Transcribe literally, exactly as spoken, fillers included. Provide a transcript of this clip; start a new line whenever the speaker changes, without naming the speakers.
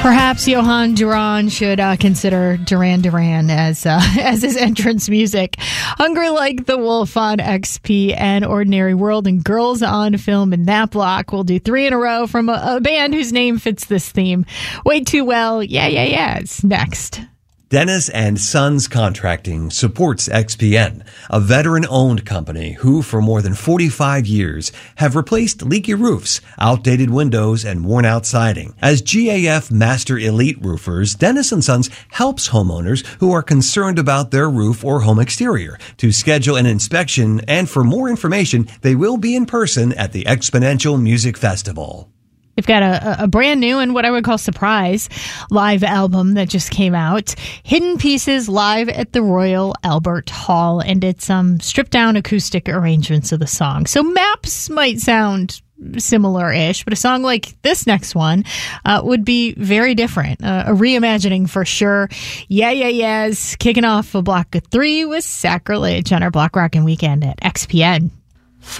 Perhaps Johan Duran should uh, consider Duran Duran as uh, as his entrance music. Hungry Like the Wolf on X P and Ordinary World and Girls on Film in that block. We'll do three in a row from a, a band whose name fits this theme way too well. Yeah, yeah, yeah. It's next.
Dennis and Sons Contracting supports X P N, a veteran-owned company who, for more than forty-five years, have replaced leaky roofs, outdated windows, and worn-out siding. As G A F Master Elite Roofers, Dennis and Sons helps homeowners who are concerned about their roof or home exterior to schedule an inspection, and for more information, they will be in person at the Exponential Music Festival.
They've got a, a brand new and what I would call surprise live album that just came out. Hidden Pieces live at the Royal Albert Hall, and it's um stripped down acoustic arrangements of the song. So Maps might sound similar-ish, but a song like this next one uh, would be very different. Uh, a reimagining for sure. Yeah, yeah, yes. Kicking off a block of three with Sacrilege on our Block Rockin' Weekend at X P N.